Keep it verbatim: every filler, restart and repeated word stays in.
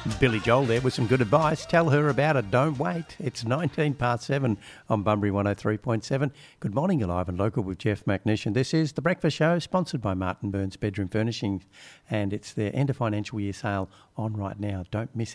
Billy Joel there with some good advice. Tell her about it. Don't wait. It's nineteen past seven on Bunbury one oh three point seven. Good morning, you're live and local with Jeff McNish. This is The Breakfast Show, sponsored by Martin Burns Bedroom Furnishings. And it's their end of financial year sale on right now. Don't miss it.